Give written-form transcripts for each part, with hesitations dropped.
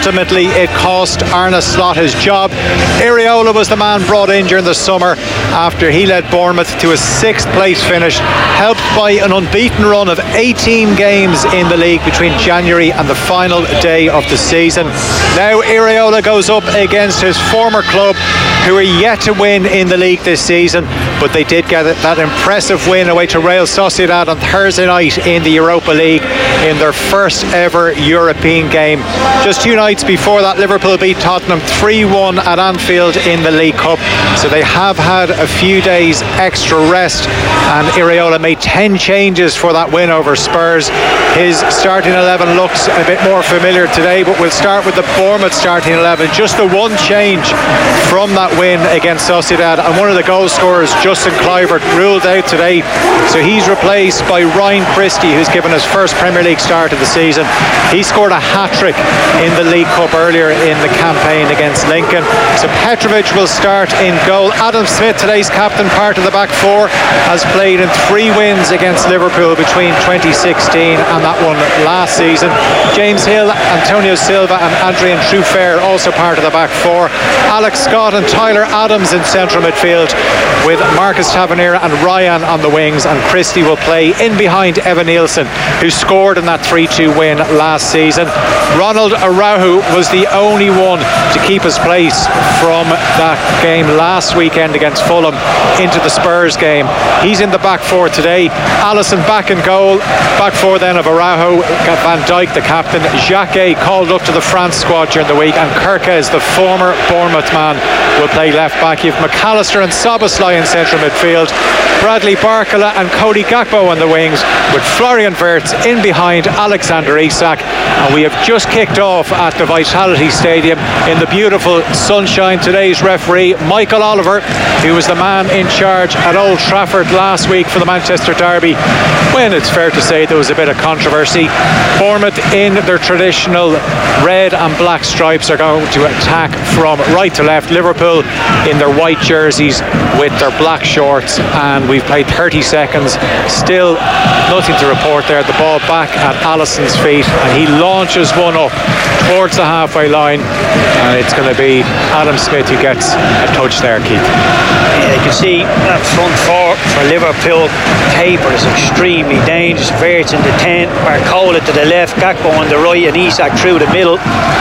ultimately it cost Arne Slot his job. Iraola was the man brought in during the summer after he led Bournemouth to a 6th place finish, helped by an unbeaten run of 18 games in the league between January and the final day of the season. Now Iraola goes up against his former club, who are yet to win in the league this season, but they did get that impressive win away to Real Sociedad on Thursday night in the Europa League in their first ever European game. Just 2 nights before that, Liverpool beat Tottenham 3-1 at Anfield in the League Cup, so they have had a few days extra rest, and Iraola made 10 changes for that win over Spurs. His starting 11 looks a bit more familiar today, but we'll start with the Bournemouth starting 11. Just the one change from that win against Sociedad, and one of the goal scorers, Justin Kluivert, ruled out today, so he's replaced by Ryan Christie, who's given his first Premier League start of the season. He scored a hat-trick in the League Cup earlier in the campaign against Lincoln. So Petrovic will start in goal. Adam Smith, today's captain, part of the back four, has played in 3 wins against Liverpool between 2016 and that one last season. James Hill, Antonio Silva and Adrian Truffert also part of the back four. Alex Scott and Tyler Adams in central midfield, with Marcus Tavernier and Ryan on the wings, and Christie will play in behind Evan Nielsen, who scored in that 3-2 win last season. Ronald Araujo was the only one to keep his place from that game last weekend against Fulham into the Spurs game. He's in the back four today. Alisson back in goal. Back four then of Araujo, Van Dijk the captain, Jacquet called up to the France squad during the week, and Kerkez, the former Bournemouth man, will play left back. You've McAllister and Szoboszlai in central midfield, Bradley Barcola and Cody Gakpo on the wings, with Florian Wirtz in behind Alexander Isak. And we have just kicked off at the Vitality Stadium in the beautiful sunshine. Today's referee, Michael Oliver, who was the man in charge at Old Trafford last week for the Manchester Derby, when it's fair to say there was a bit of controversy. Bournemouth, in their traditional red and black stripes, are going to attack from right to left. Liverpool in their white jerseys with their black shorts, and we've played 30 seconds. Still nothing to report there. The ball back at Alisson's feet, and he launches one up towards the halfway line, and it's going to be Adam Smith who gets a touch there, Keith. Yeah, you can see that front four for Liverpool. Paper is extremely dangerous. Wirtz in the 10, Barcola to the left, Gakpo on the right, and Isak through the middle.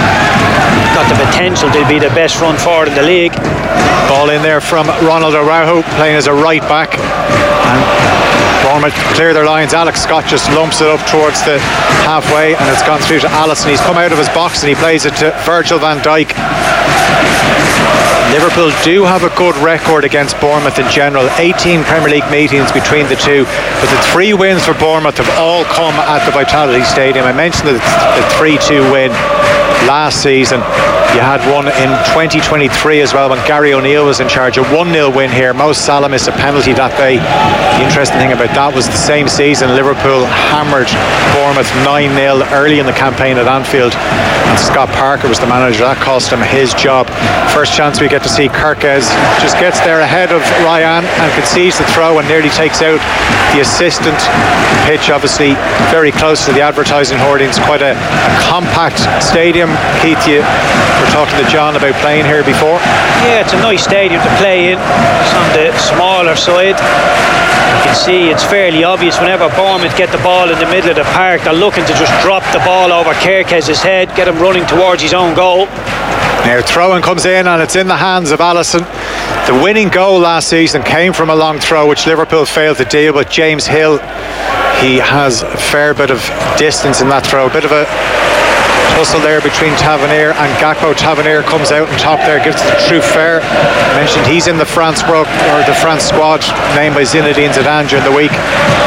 Got the potential to be the best front forward in the league. Ball in there from Ronald Araujo, playing as a right back, and Bournemouth clear their lines. Alex Scott just lumps it up towards the halfway, and it's gone through to Alisson. He's come out of his box and he plays it to Virgil van Dijk. Liverpool do have a good record against Bournemouth in general. 18 Premier League meetings between the two, but the 3 wins for Bournemouth have all come at the Vitality Stadium. I mentioned the 3-2 win last season. You had one in 2023 as well, when Gary O'Neill was in charge. A 1-0 win here. Mo Salah missed a penalty that day. The interesting thing about that was the same season Liverpool hammered Bournemouth 9-0 early in the campaign at Anfield, and Scott Parker was the manager. That cost him his job. First chance we get to see, Kerkez just gets there ahead of Ryan and concedes the throw and nearly takes out the assistant. Pitch obviously very close to the advertising hoardings. Quite a compact stadium. Keith, you were talking to John about playing here before. Yeah, it's a nice stadium to play in. It's on the smaller side. You can see it's fairly obvious whenever Bournemouth get the ball in the middle of the park, they're looking to just drop the ball over Kerkez's head, get him running towards his own goal. Now throw-in comes in, and it's in the hands of Alisson. The winning goal last season came from a long throw, which Liverpool failed to deal with. James Hill, he has a fair bit of distance in that throw. A bit of a tussle there between Tavernier and Gakpo. Tavernier comes out on top there, gives it to Truffert. Mentioned he's in the France squad, named by Zinedine Zidane during the week.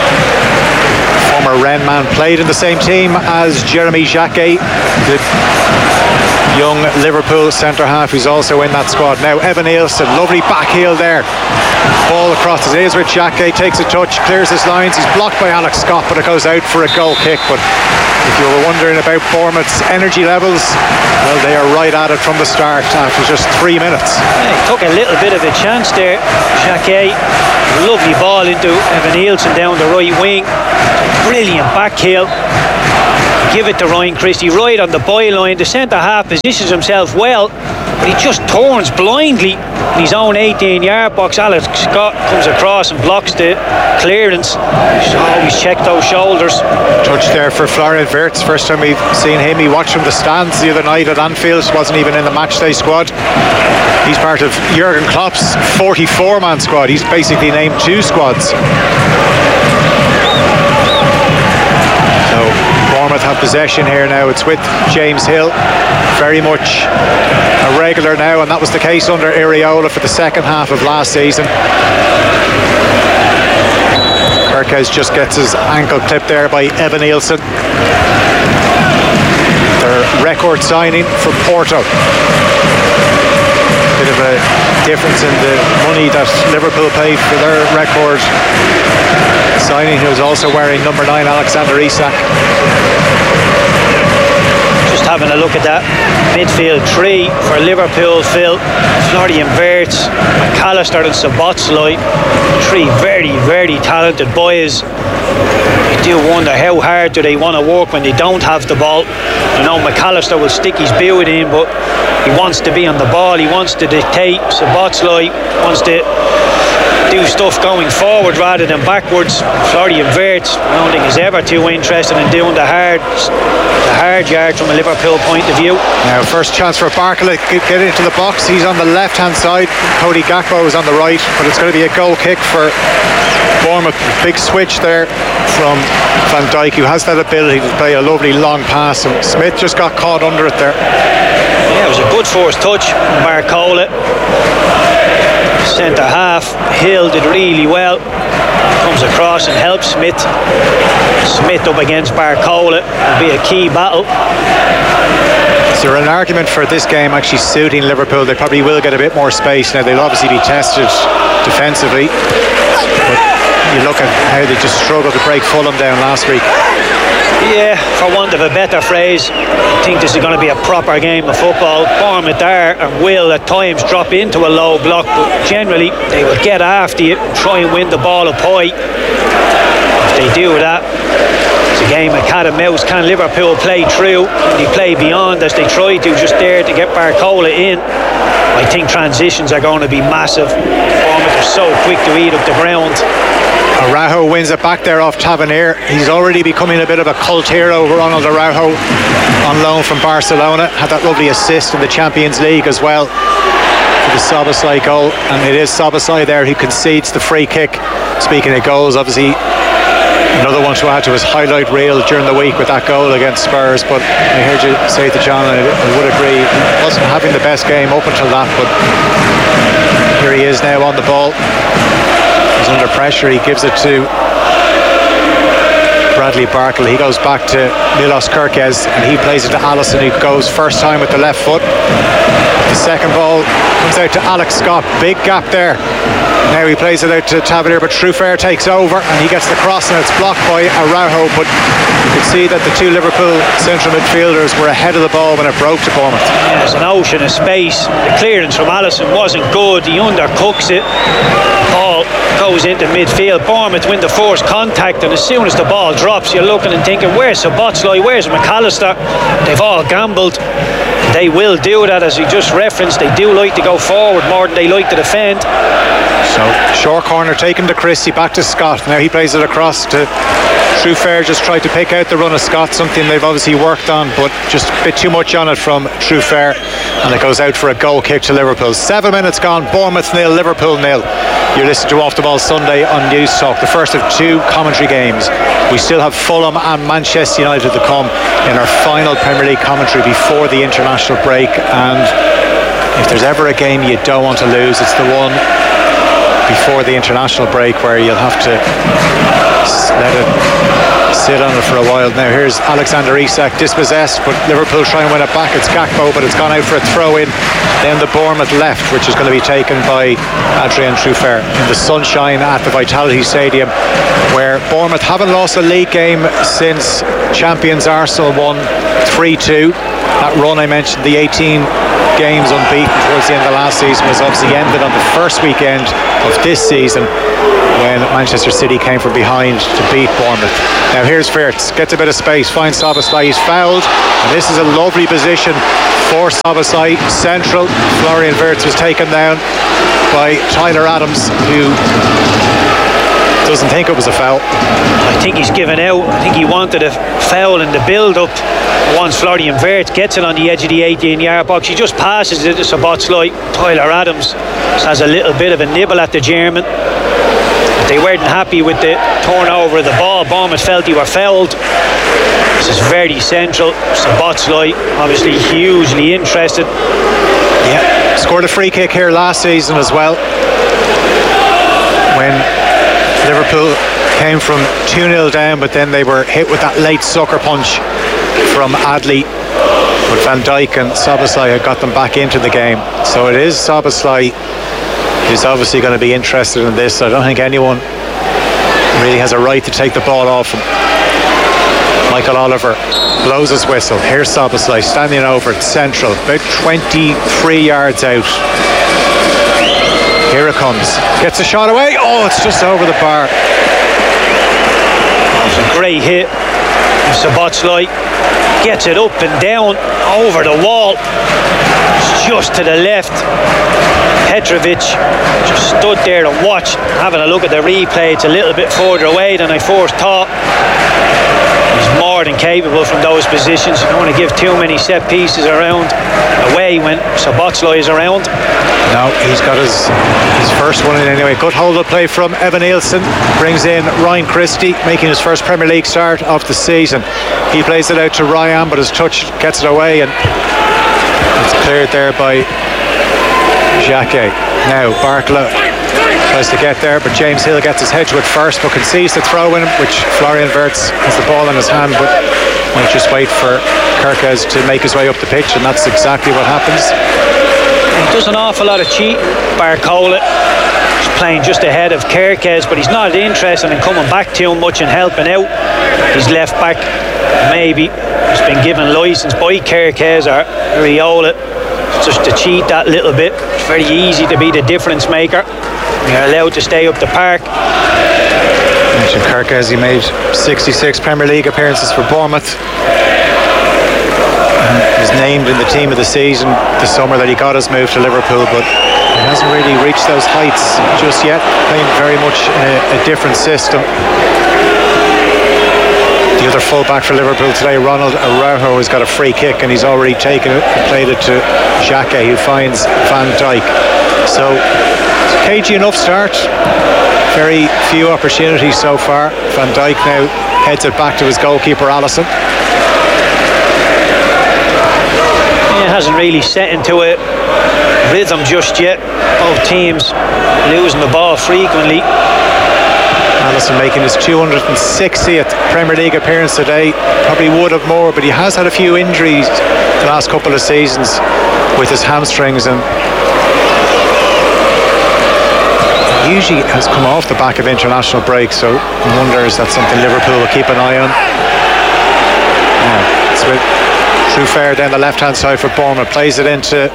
Former Rennes man, played in the same team as Jeremy Jacquet, the young Liverpool centre-half who's also in that squad. Now Evan Nielsen, lovely back heel there. Ball across his ears with Jacquet, takes a touch, clears his lines. He's blocked by Alex Scott, but it goes out for a goal kick. But if you were wondering about Bournemouth's energy levels, well, they are right at it from the start after just 3 minutes. Yeah, he took a little bit of a chance there, Jacquet. Lovely ball into Evan Nielsen down the right wing. Brilliant back heel. give it to Ryan Christie right on the byline. The centre half positions himself well, but he just turns blindly in his own 18-yard box. Alex Scott comes across and blocks the clearance. He's always check those shoulders. Touch there for Florian Wirtz. First time we've seen him. He watched from the stands the other night at Anfield. Wasn't even in the matchday squad. He's part of Jurgen Klopp's 44-man squad. He's basically named 2 squads. So Bournemouth have possession here now. It's with James Hill, very much a regular now, and that was the case under Iraola for the second half of last season. Kerkez just gets his ankle clipped there by Evan Nielsen. Their record signing for Porto. Bit of a difference in the money that Liverpool paid for their record signing. He was also wearing number 9, Alexander Isak. Just having a look at that midfield 3 for Liverpool, Phil. Florian Wirtz, McAllister and Szoboszlai. 3 very, very talented boys. You do wonder how hard do they want to work when they don't have the ball. You know, McAllister will stick his build in, but he wants to be on the ball, he wants to dictate. Szoboszlai wants to do stuff going forward rather than backwards. Florian Wirtz, I don't think he's ever too interested in doing the hard yard from a Liverpool point of view. Now first chance for Barkley, get into the box. He's on the left hand side, Cody Gakpo is on the right, but it's going to be a goal kick for Bournemouth. Big switch there from Van Dijk, who has that ability to play a lovely long pass, and Smith just got caught under it there. Yeah, it was a good forced touch from Barcola. Centre half, Hill did really well. Comes across and helps Smith. Smith up against Barcola. It'll be a key battle. Is there an argument for this game actually suiting Liverpool? They probably will get a bit more space now. They'll obviously be tested defensively, but you look at how they just struggled to break Fulham down last week. Yeah, for want of a better phrase, I think this is going to be a proper game of football. Bournemouth are and will at times drop into a low block, but generally they will get after you, try and win the ball up high. If they do that, it's a game of cat and mouse. Can Liverpool play through? Can they play beyond as they try to, just there to get Barcola in? I think transitions are going to be massive. Bournemouth are so quick to eat up the ground. Araujo wins it back there off Tavernier. He's already becoming a bit of a cult hero, Ronald Araujo, on loan from Barcelona. Had that lovely assist in the Champions League as well for the Szoboszlai goal, and it is Szoboszlai there who concedes the free kick. Speaking of goals, obviously another one to add to his highlight reel during the week with that goal against Spurs. But I heard you say to John, and I would agree, he wasn't having the best game up until that, but here he is now on the ball. He's under pressure, he gives it to Bradley Barkley. He goes back to Milos Kerkez and he plays it to Alisson, who goes first time with the left foot. The second ball comes out to Alex Scott. Big gap there. Now he plays it out to Tavernier, but Truffert takes over and he gets the cross and it's blocked by Araujo. But you could see that the 2 Liverpool central midfielders were ahead of the ball when it broke to Bournemouth. Yeah, there's an ocean of space. The clearance from Alisson wasn't good. He undercooks it. Ball goes into midfield. Bournemouth win the forced contact, and as soon as the ball drops, you're looking and thinking, where's Szoboszlai, where's McAllister? They've all gambled. They will do that, as we just referenced. They do like to go forward more than they like to defend. So short corner taken to Christie, back to Scott. Now he plays it across to Truffert. Just tried to pick out the run of Scott, something they've obviously worked on, but just a bit too much on it from Truffert, and it goes out for a goal kick to Liverpool. 7 minutes gone, Bournemouth 0, Liverpool 0. You're listening to Off the Ball Sunday on News Talk, the first of 2 commentary games. We still have Fulham and Manchester United to come in our final Premier League commentary before the international break, and if there's ever a game you don't want to lose, it's the one before the international break, where you'll have to let it sit on it for a while. Now here's Alexander Isak, dispossessed, but Liverpool try and win it back. It's Gakpo, but it's gone out for a throw in down the Bournemouth left, which is going to be taken by Adrien Truffert in the sunshine at the Vitality Stadium, where Bournemouth haven't lost a league game since champions Arsenal won 3-2. That run I mentioned, the 18 games unbeaten towards the end of last season, was obviously ended on the first weekend of this season when when Manchester City came from behind to beat Bournemouth. Now here's Wirtz, gets a bit of space, finds Szoboszlai, he's fouled, and this is a lovely position for Szoboszlai, central. Florian Wirtz was taken down by Tyler Adams, who doesn't think it was a foul. I think he's given out. I think he wanted a foul in the build-up. Once Florian Wirtz gets it on the edge of the 18-yard box, he just passes it to Szoboszlai. Tyler Adams has a little bit of a nibble at the German. They weren't happy with the turnover of the ball. Bournemouth felt they were fouled. This is very central. Szoboszlai obviously hugely interested. Yeah, scored a free kick here last season as well, when Liverpool came from 2-0 down, but then they were hit with that late sucker punch from Adli. But Van Dijk and Szoboszlai had got them back into the game. So it is Szoboszlai who's obviously going to be interested in this. I don't think anyone really has a right to take the ball off him. Michael Oliver blows his whistle. Here's Szoboszlai standing over at central, about 23 yards out. Here it comes. Gets a shot away. Oh, it's just over the bar. It's a great hit. Szoboszlai gets it up and down over the wall. It's just to the left. Petrovic just stood there and watched, having a look at the replay. It's a little bit further away than I first thought. He's more than capable from those positions. You don't want to give too many set pieces around away when Szoboszlai is around. No, he's got his first one in anyway. Good hold-up play from Evan Nielsen. Brings in Ryan Christie, making his first Premier League start of the season. He plays it out to Ryan, but his touch gets it away, and it's cleared there by Xhaka. Now Barkla tries to get there, but James Hill gets his head to it first, but concedes the throw in, which Florian Wirtz has the ball in his hand, but might just wait for Kerkez to make his way up the pitch, and that's exactly what happens. He does an awful lot of cheating. Barcola is playing just ahead of Kerkez, but he's not interested in coming back too much and helping out. He's left back, maybe he's been given licence by Kerkez or Riola just to cheat that little bit. It's very easy to be the difference maker. You're allowed to stay up the park. Mentioned Kerkez, he made 66 Premier League appearances for Bournemouth. He was named in the team of the season the summer that he got his move to Liverpool, but he hasn't really reached those heights just yet, playing very much in a different system. The other fullback for Liverpool today, Ronald Araujo, has got a free kick and he's already taken it and played it to Xhaka, who finds Van Dijk. So cagey enough start, very few opportunities so far. Van Dijk now heads it back to his goalkeeper Alisson. It hasn't really set into a rhythm just yet. Both teams losing the ball frequently. Alisson making his 260th Premier League appearance today. Probably would have more, but he has had a few injuries the last couple of seasons with his hamstrings, and he usually has come off the back of international breaks, so I wonder is that something Liverpool will keep an eye on. Yeah, it's with Truffert down the left-hand side for Bournemouth, plays it into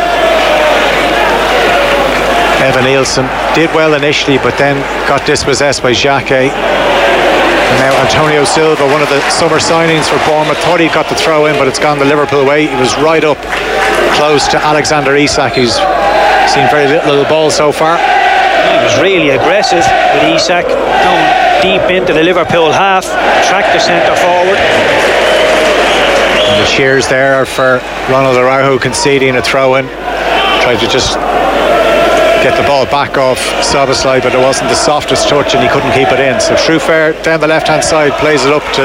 Evan Nielsen. Did well initially, but then got dispossessed by Xhaka. And now Antonio Silva, one of the summer signings for Bournemouth, thought he got the throw in, but it's gone the Liverpool way. He was right up close to Alexander Isak, who's seen very little of the ball so far. He was really aggressive with Isak, going deep into the Liverpool half, tracked the centre forward. And the cheers there are for Ronald Araujo conceding a throw in. Tried to just get the ball back off Szoboszlai, but it wasn't the softest touch and he couldn't keep it in. So Truffert down the left hand side plays it up to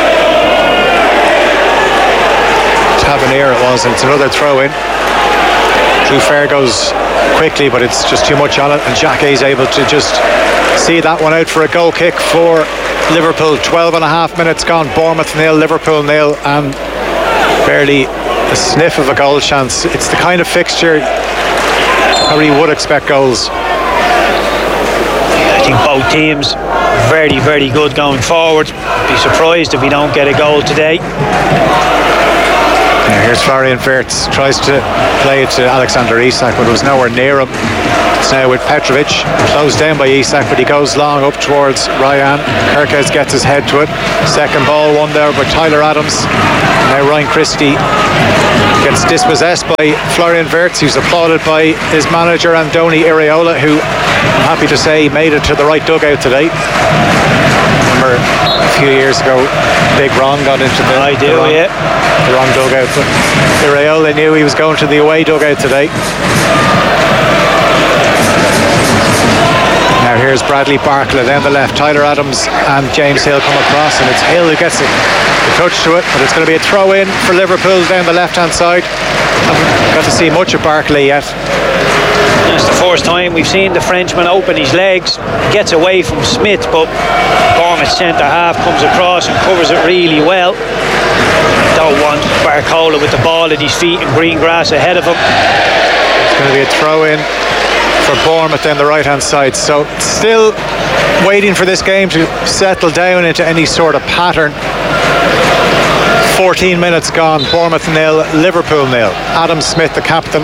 Tavernier, it was, and it's another throw in. Truffert goes quickly, but it's just too much on it, and Xhaka is able to just see that one out for a goal kick for Liverpool. 12 and a half minutes gone. Bournemouth 0, Liverpool 0, and barely a sniff of a goal chance. It's the kind of fixture probably would expect goals. I think both teams very, very good going forward. Be surprised if we don't get a goal today. Now here's Florian Wirtz, tries to play it to Alexander Isak, but it was nowhere near him. It's now with Petrovic, closed down by Isak, but he goes long up towards Ryan. Kerkez gets his head to it. Second ball won there by Tyler Adams. Now Ryan Christie gets dispossessed by Florian Wirtz, who's applauded by his manager Andoni Iraola, who I'm happy to say made it to the right dugout today. Remember a few years ago, Big Ron got into the wrong dugout, but Iraola knew he was going to the away dugout today. Now here's Bradley Barkley down the left. Tyler Adams and James Hill come across, and it's Hill who gets the touch to it, but it's going to be a throw in for Liverpool down the left hand side. Haven't got to see much of Barkley yet. It's the first time we've seen the Frenchman open his legs, gets away from Smith, but Bournemouth centre half comes across and covers it really well. Don't want Barcola with the ball at his feet and green grass ahead of him. It's going to be a throw in for Bournemouth down the right hand side. So still waiting for this game to settle down into any sort of pattern. 14 minutes gone, Bournemouth 0, Liverpool 0. Adam Smith, the captain.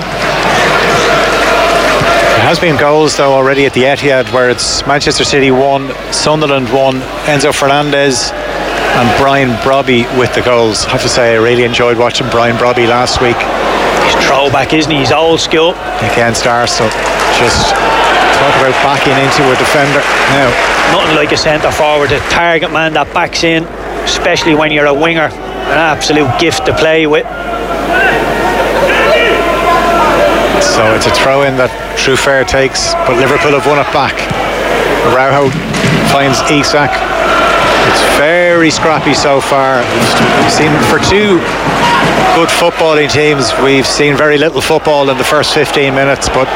There has been goals though already at the Etihad, where it's Manchester City 1, Sunderland 1, Enzo Fernandez and Brian Brobby with the goals. I have to say I really enjoyed watching Brian Brobby last week. He's throwback, isn't he? He's old school. Against Arsenal. Just talk about backing into a defender now. Nothing like a centre forward, a target man that backs in, especially when you're a winger. An absolute gift to play with. So it's a throw in that Truffert takes, but Liverpool have won it back. Araujo finds Isak. It's very scrappy so far. We've seen, for two good footballing teams, we've seen very little football in the first 15 minutes, but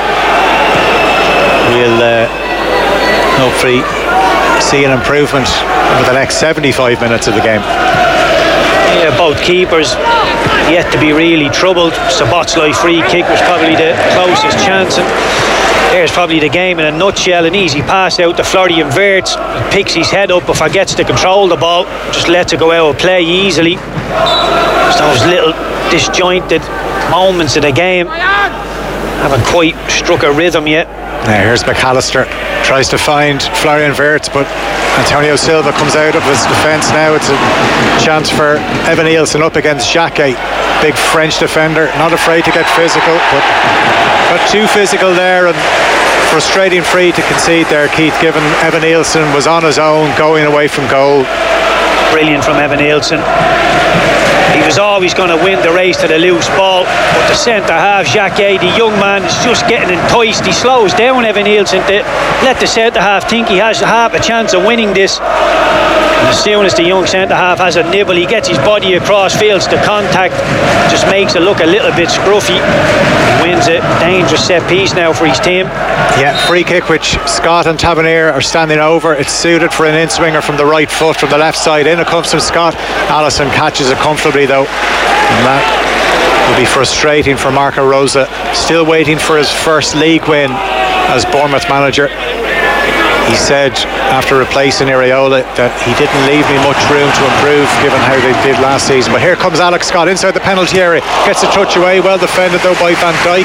we'll hopefully see an improvement over the next 75 minutes of the game. Yeah, both keepers yet to be really troubled. Szoboszlai free kick was probably the closest chance, and there's probably the game in a nutshell. An easy pass out to Florian Wirtz, picks his head up but forgets to control the ball, just lets it go out of play easily. Just those little disjointed moments of the game haven't quite struck a rhythm yet. Now here's McAllister, tries to find Florian Wirtz, but Antonio Silva comes out of his defence now. It's a chance for Evan Nielsen up against Xhaka, big French defender, not afraid to get physical, but got too physical there, and frustrating free to concede there, Keith, given Evan Nielsen was on his own going away from goal. Brilliant from Evan Nielsen. He was always going to win the race to the loose ball, but the centre half, Xhaka, the young man, is just getting enticed. He slows down Evan Nielsen to let the centre half think he has half a chance of winning this. And as soon as the young centre half has a nibble, he gets his body across, feels the contact, just makes it look a little bit scruffy. He wins a dangerous set piece now for his team. Yeah, free kick which Scott and Tavernier are standing over. It's suited for an in-swinger from the right foot, from the left side. In it comes from Scott. Alisson catches it comfortably though, and that will be frustrating for Marco Rosa, still waiting for his first league win as Bournemouth manager. He said after replacing Iraola that he didn't leave me much room to improve given how they did last season. But here comes Alex Scott inside the penalty area, gets a touch away, well defended though by Van Dijk.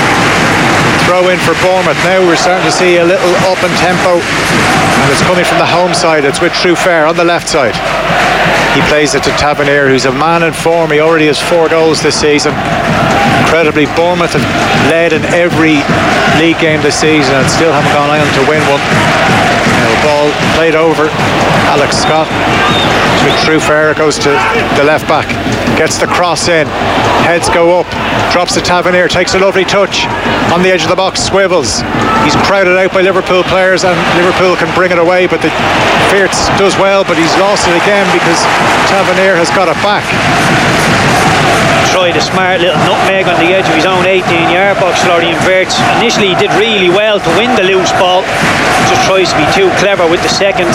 Throw in for Bournemouth. Now we're starting to see a little up in tempo, and it's coming from the home side. It's with Truffert on the left side. He plays it to Tavernier, who's a man in form. He already has 4 goals this season. Incredibly, Bournemouth have led in every league game this season and still haven't gone on to win one. Now the ball played over Alex Scott. With Truffert, goes to the left back, gets the cross in, heads go up, drops to Tavernier, takes a lovely touch on the edge of the box, swivels. He's crowded out by Liverpool players and Liverpool can bring it away, but the Wirtz does well, but he's lost it again because Tavernier has got it back. Tried a smart little nutmeg on the edge of his own 18-yard box, Florian Wirtz. Initially he did really well to win the loose ball, just tries to be too clever with the second.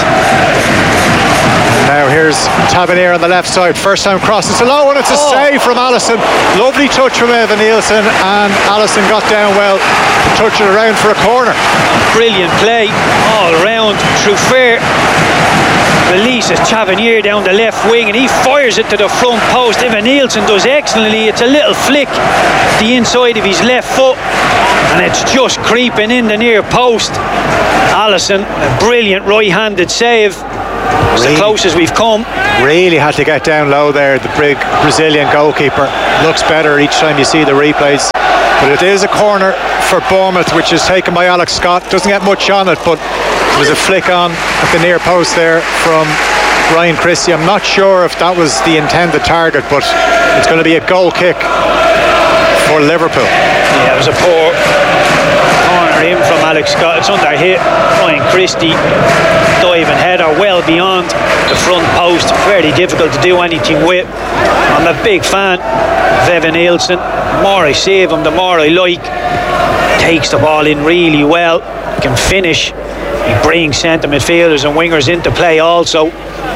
Now here's Tavernier on the left side, first time cross, it's a low one, it's a save from Alisson. Lovely touch from Evan Nielsen, and Alisson got down well. touch it around for a corner. Brilliant play all around. Trufer releases Tavernier down the left wing and he fires it to the front post. Evan Nielsen does excellently. It's a little flick the inside of his left foot and it's just creeping in the near post. Allison, a brilliant right-handed save. It's the closest we've come. Really had to get down low there. The big Brazilian goalkeeper looks better each time you see the replays. But it is a corner for Bournemouth, which is taken by Alex Scott. Doesn't get much on it, but there's a flick on at the near post there from Ryan Christie. I'm not sure if that was the intended target, but it's going to be a goal kick for Liverpool. Yeah, it was a poor corner in from Alex Scott. It's under hit. Ryan Christie diving header well beyond the front post. Very difficult to do anything with. I'm a big fan of Evan Nielsen. The more I save him, the more I like. Takes the ball in really well. Can finish. He brings centre midfielders and wingers into play also.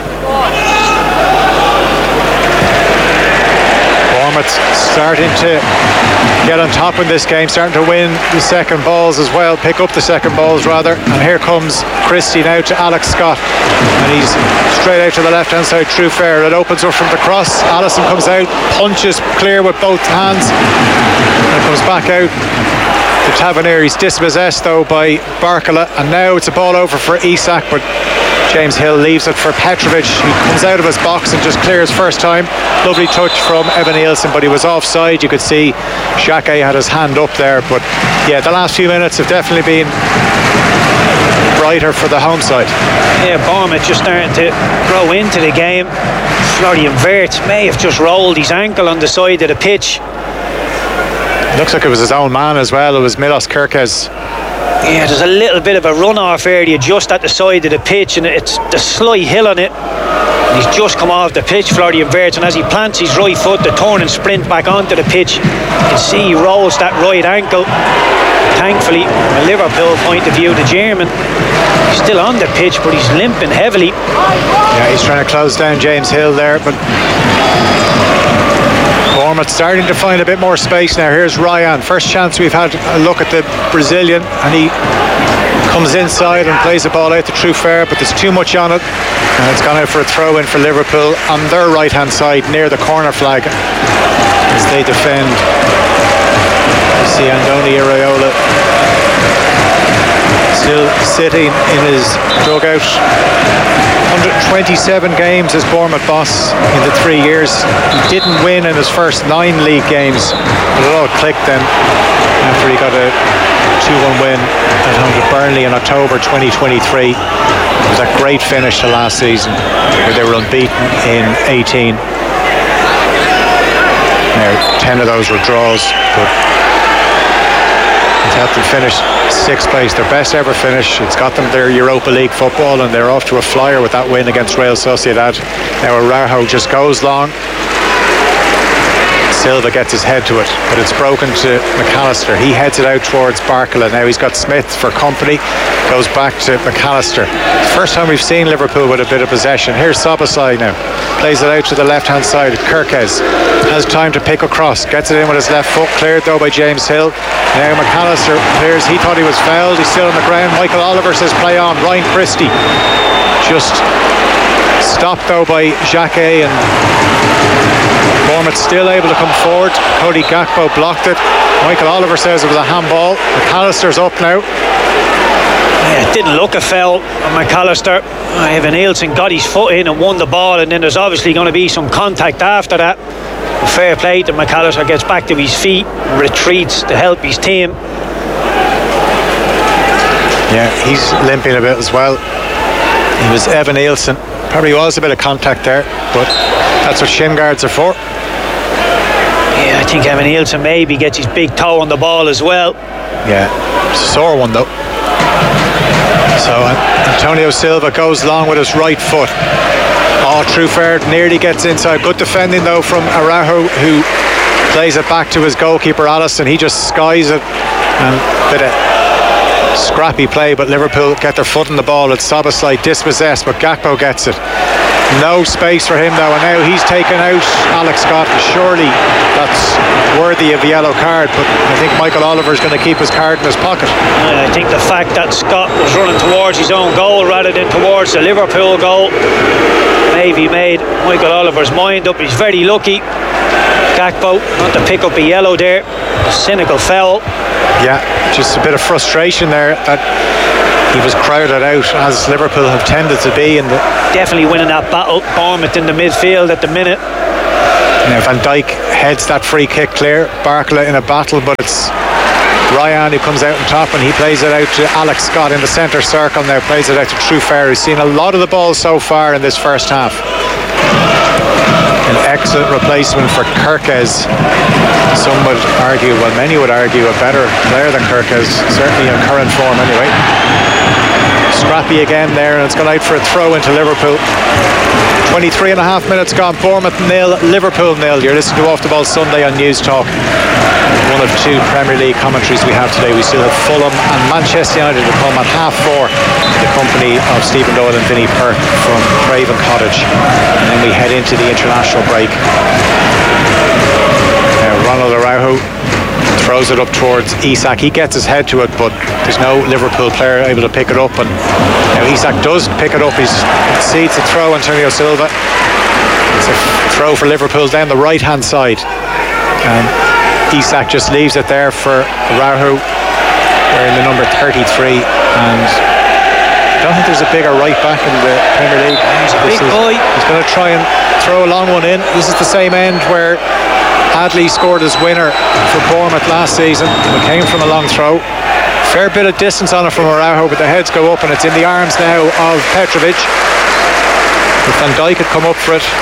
Bournemouth starting to get on top in this game, starting to win the second balls as well, pick up the second balls rather. And here comes Christie now to Alex Scott, and he's straight out to the left hand side. Trufer, it opens up from the cross. Allison comes out, punches clear with both hands and comes back out to Tavernier. He's dispossessed though by Barcola, and now it's a ball over for Isak, but James Hill leaves it for Petrovic. He comes out of his box and just clears first time. Lovely touch from Evan Nielsen, but he was offside. You could see Xhaka had his hand up there, but yeah, the last few minutes have definitely been brighter for the home side. Yeah, Bournemouth just starting to grow into the game. Florian Wirtz may have just rolled his ankle on the side of the pitch. It looks like it was his own man as well. It was Milos Kerkez. Yeah, there's a little bit of a run-off area just at the side of the pitch, and it's the slight hill on it. And he's just come off the pitch, Florian Wirtz, and as he plants his right foot to turn and sprint back onto the pitch, you can see he rolls that right ankle. Thankfully, from a Liverpool point of view, the German, he's still on the pitch, but he's limping heavily. Yeah, he's trying to close down James Hill there, but Bournemouth starting to find a bit more space now. Here's Ryan. First chance we've had a look at the Brazilian, and he comes inside and plays the ball out to Trufer, but there's too much on it, and it's gone out for a throw in for Liverpool on their right hand side near the corner flag as they defend. You see Andoni Iraola still sitting in his dugout. 127 games as Bournemouth boss in the 3 years. He didn't win in his first 9 league games, but it all clicked then after he got a 2-1 win at home to Burnley in October 2023. It was a great finish to last season where they were unbeaten in 18. Now 10 of those were draws, but it's helped them finish 6th place, their best ever finish. It's got them their Europa League football, and they're off to a flyer with that win against Real Sociedad. Now Araujo just goes long. Silva gets his head to it, but it's broken to McAllister. He heads it out towards Barcola. Now he's got Smith for company, goes back to McAllister. First time we've seen Liverpool with a bit of possession. Here's Szoboszlai now, plays it out to the left hand side. Kerkez has time to pick across, gets it in with his left foot, cleared though by James Hill. Now McAllister clears, he thought he was fouled, he's still on the ground. Michael Oliver says play on. Ryan Christie just stopped though by Xhaka, and Bournemouth still able to come forward. Cody Gakpo blocked it. Michael Oliver says it was a handball. McAllister's up now. Yeah, it didn't look a foul on McAllister. Evan Nielsen got his foot in and won the ball, and then there's obviously going to be some contact after that. Fair play to McAllister, gets back to his feet, retreats to help his team. Yeah, he's limping a bit as well. It was Evan Nielsen. Probably was a bit of contact there, but that's what shin guards are for. Yeah, I think Evan Nielsen maybe gets his big toe on the ball as well. Yeah, it's a sore one though. So Antonio Silva goes long with his right foot. Oh, Trufer nearly gets inside. Good defending though from Araujo, who plays it back to his goalkeeper Allison. He just skies it, and bit of Scrappy play, but Liverpool get their foot on the ball. It's Szoboszlai dispossessed, but Gakpo gets it. No space for him though, and now he's taken out Alex Scott. Surely that's worthy of a yellow card, but I think Michael Oliver's going to keep his card in his pocket. I think the fact that Scott was running towards his own goal rather than towards the Liverpool goal maybe made Michael Oliver's mind up. He's very lucky, Gakpo, not to pick up a yellow there. A cynical foul. Yeah, just a bit of frustration there that he was crowded out, as Liverpool have tended to be. Definitely winning that battle. Bournemouth in the midfield at the minute. Now Van Dijk heads that free kick clear. Barcola in a battle, but it's Ryan who comes out on top, and he plays it out to Alex Scott in the centre circle now. Plays it out to Truffert, who's seen a lot of the ball so far in this first half. An excellent replacement for Kerkez. Some would argue, well, many would argue, a better player than Kerkez, certainly in current form anyway. Scrappy again there, and it's gone out for a throw into Liverpool. 23 and a half minutes gone. Bournemouth 0, Liverpool 0. You're listening to Off the Ball Sunday on News Talk. One of two Premier League commentaries we have today. We still have Fulham and Manchester United to come at 4:30. The company of Stephen Doyle and Vinnie Perk from Craven Cottage. And then we head into the international break. Now Ronald Araujo throws it up towards Isak. He gets his head to it, but there's no Liverpool player able to pick it up. And now Isak does pick it up. He concedes the throw, Antonio Silva. It's a throw for Liverpool down the right hand side, and Isak just leaves it there for Araujo, wearing the number 33. And I don't think there's a bigger right back in the Premier League. He's a big boy. He's going to try and throw a long one in. This is the same end where Adley scored his winner for Bournemouth last season. It came from a long throw. Fair bit of distance on it from Araujo, but the heads go up, and it's in the arms now of Petrovic. If Van Dijk had come up for it.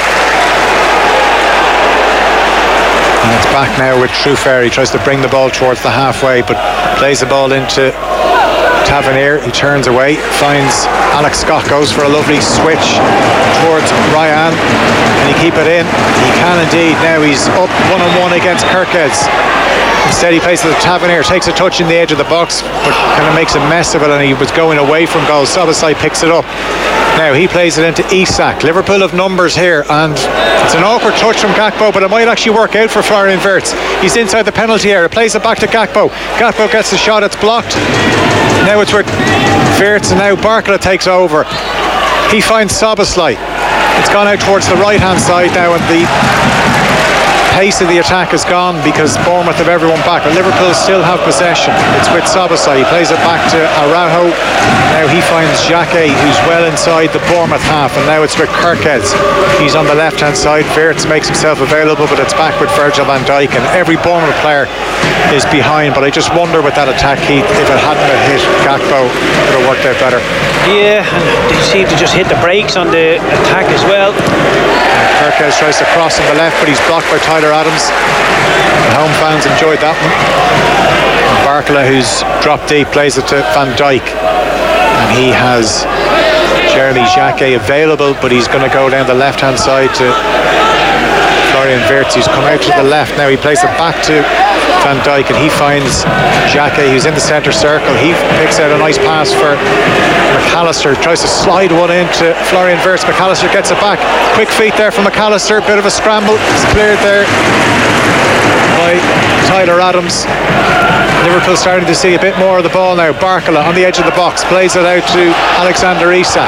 And it's back now with Truffert. He tries to bring the ball towards the halfway, but plays the ball into Tavernier. He turns away, finds Alex Scott, goes for a lovely switch towards Ryan. Can he keep it in? He can indeed. Now he's up 1-on-1 against Kerkez. Instead he plays to the Tavernier, takes a touch in the edge of the box, but kind of makes a mess of it, and he was going away from goal. Szoboszlai picks it up. Now he plays it into Isak. Liverpool have numbers here, and it's an awkward touch from Gakpo, but it might actually work out for Florian Wirtz. He's inside the penalty area, plays it back to Gakpo. Gakpo gets the shot, it's blocked. Now it's with Wirtz, and now Barcola takes over. He finds Szoboszlai. It's gone out towards the right hand side now, and the pace of the attack is gone because Bournemouth have everyone back, but Liverpool still have possession. It's with Szoboszlai. He plays it back to Araujo. Now he finds Xhaka, who's well inside the Bournemouth half, and now it's with Kerkez. He's on the left hand side. Wirtz makes himself available, but it's back with Virgil van Dijk, and every Bournemouth player is behind. But I just wonder with that attack, Keith, if it hadn't have hit Gakpo, it would have worked out better. Yeah, and they seem to just hit the brakes on the attack as well. Kerkez tries to cross on the left, but he's blocked by Tyler Adams. The home fans enjoyed that one. Barcola, who's dropped deep, plays it to Van Dijk, and he has Jeremy Xhaka available, but he's going to go down the left hand side to Florian Wirtz, who's come out to the left. Now he plays it back to Van Dijk, and he finds Xhaka, who's in the centre circle. He picks out a nice pass for McAllister, tries to slide one into Florian Wirtz. McAllister gets it back. Quick feet there from McAllister, bit of a scramble. It's cleared there by Tyler Adams. Liverpool starting to see a bit more of the ball now. Barcola on the edge of the box, plays it out to Alexander Isak.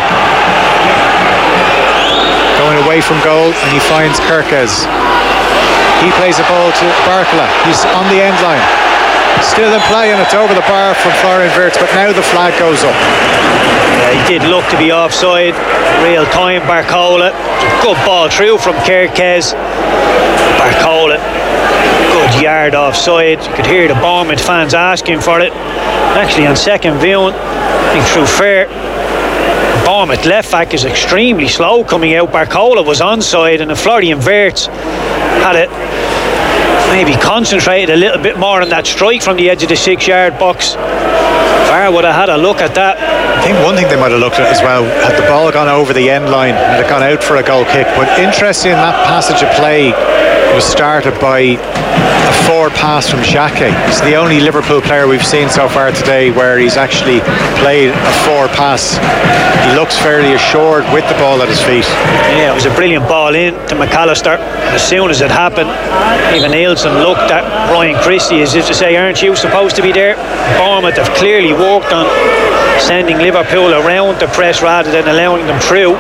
Going away from goal, and he finds Kerkez. He plays the ball to Barcola. He's on the end line. Still in play, and it's over the bar from Florian Wirtz, but now the flag goes up. Yeah, he did look to be offside. Real time, Barcola. Good ball through from Kerkez. Barcola, good yard offside. You could hear the Bournemouth fans asking for it. Actually, on second viewing, I think Truffert, Bournemouth left back, is extremely slow coming out. Barcola was onside, and if Florian Wirtz had it, maybe concentrated a little bit more on that strike from the edge of the 6-yard box, VAR would have had a look at that. I think one thing they might have looked at as well, had the ball gone over the end line, had it gone out for a goal kick. But interesting in that passage of play, it was was started by a forward pass from Xhaka. He's the only Liverpool player we've seen so far today where he's actually played a forward pass. He looks fairly assured with the ball at his feet. Yeah, it was a brilliant ball in to McAllister. As soon as it happened, even Nielsen looked at Ryan Christie as if to say, aren't you supposed to be there? Bournemouth have clearly worked on sending Liverpool around the press rather than allowing them through.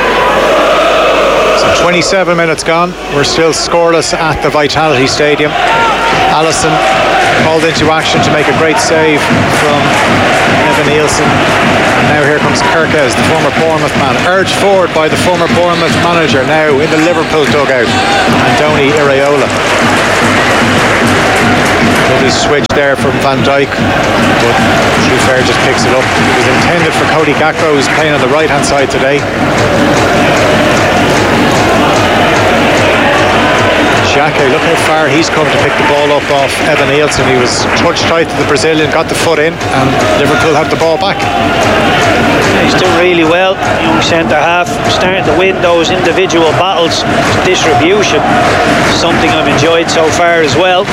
27 minutes gone. We're still scoreless at the Vitality Stadium. Alisson called into action to make a great save from Evan Nielsen. And now here comes Kerkez, the former Bournemouth man, urged forward by the former Bournemouth manager, now in the Liverpool dugout, Andoni Iraola. Lovely switch there from Van Dijk, but Truffert just picks it up. It was intended for Cody Gakpo, who's playing on the right hand side today. Xhaka, look how far he's come to pick the ball up off Evan Nielsen. He was touched tight to the Brazilian, got the foot in, and Liverpool have the ball back. He's doing really well, young centre half, starting to win those individual battles. Distribution, something I've enjoyed so far as well.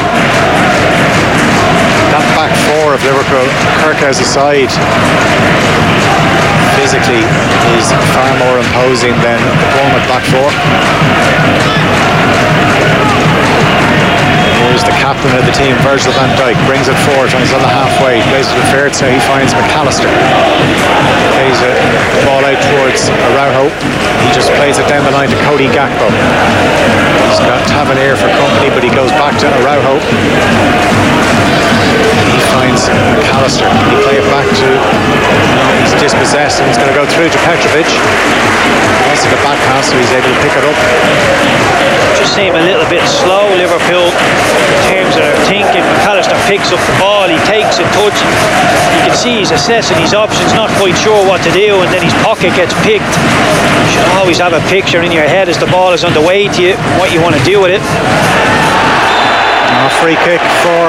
That back four of Liverpool, Kerkez aside, physically is far more imposing than the Bournemouth back four. Here's the captain of the team, Virgil van Dijk, brings it forward and he's on the halfway, plays it to Faird, so he finds McAllister. Plays a ball out towards Araujo. He just plays it down the line to Cody Gakpo. He's got Tavernier for company, but he goes back to Araujo. He finds McAllister. He play it back to, he's dispossessed and he's going to go through to Petrovic. Also the back pass, so he's able to pick it up. Just seem a little bit slow, Liverpool, in terms of their thinking. McAllister picks up the ball, he takes a touch. You can see he's assessing his options, not quite sure what to do, and then his pocket gets picked. You should always have a picture in your head as the ball is on the way to you, what you want to do with it. Free kick for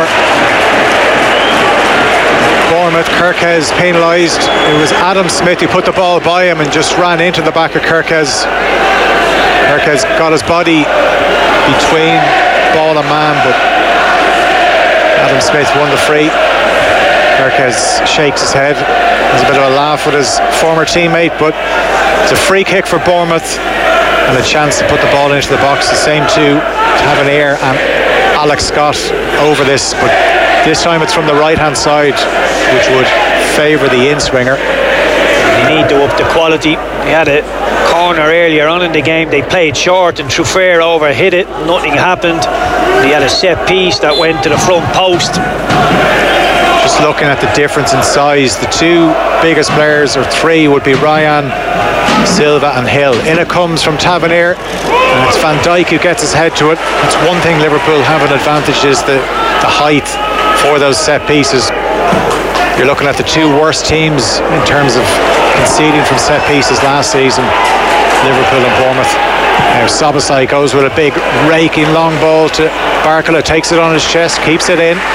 Bournemouth. Kerkez penalised. It was Adam Smith who put the ball by him and just ran into the back of Kerkez. Kerkez got his body between ball and man, but Adam Smith won the free. Kerkez shakes his head. There's a bit of a laugh with his former teammate, but it's a free kick for Bournemouth and a chance to put the ball into the box. The same to Tavernier and Alex Scott over this, but this time it's from the right hand side, which would favour the in-swinger. They need to up the quality. They had a corner earlier on in the game, they played short and Truffert overhit it, nothing happened. They had a set piece that went to the front post. Just looking at the difference in size, the two biggest players, or three, would be Ryan, Silva and Hill. In it comes from Tavernier, and it's Van Dijk who gets his head to it. That's one thing Liverpool have an advantage, is the height for those set pieces. You're looking at the two worst teams in terms of conceding from set pieces last season, Liverpool and Bournemouth. Now Szoboszlai goes with a big raking long ball to Barcola, takes it on his chest, keeps it in.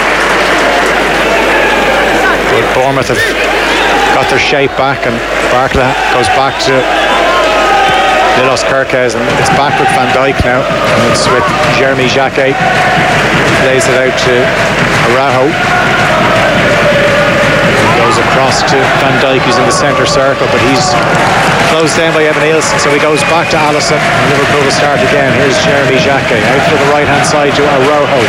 But Bournemouth have got their shape back, and Barcola goes back to Milos Kerkez, and it's back with Van Dijk now, and it's with Jeremy Xhaka. Lays it out to Araujo. Goes across to Van Dijk, who's in the centre circle, but he's closed down by Evan Nielsen, so he goes back to Alisson, and Liverpool will start again. Here's Jeremy Xhaka out to the right hand side to Araujo.